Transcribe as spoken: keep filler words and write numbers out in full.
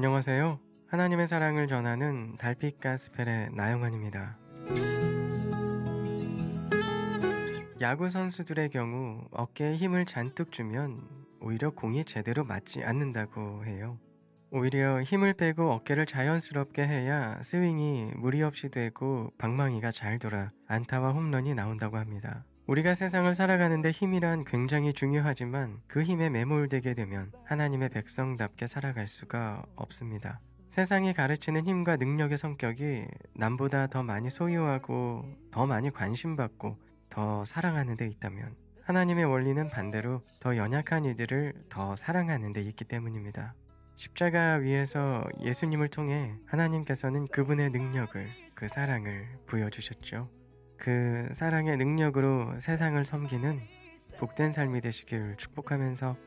안녕하세요. 하나님의 사랑을 전하는 달빛 가스펠의 나영환입니다. 야구 선수들의 경우 어깨에 힘을 잔뜩 주면 오히려 공이 제대로 맞지 않는다고 해요. 오히려 힘을 빼고 어깨를 자연스럽게 해야 스윙이 무리 없이 되고 방망이가 잘 돌아 안타와 홈런이 나온다고 합니다. 우리가 세상을 살아가는데 힘이란 굉장히 중요하지만 그 힘에 매몰되게 되면 하나님의 백성답게 살아갈 수가 없습니다. 세상이 가르치는 힘과 능력의 성격이 남보다 더 많이 소유하고 더 많이 관심받고 더 사랑하는 데 있다면 하나님의 원리는 반대로 더 연약한 이들을 더 사랑하는 데 있기 때문입니다. 십자가 위에서 예수님을 통해 하나님께서는 그분의 능력을, 그 사랑을 보여주셨죠. 그 사랑의 능력으로 세상을 섬기는 복된 삶이 되시길 축복하면서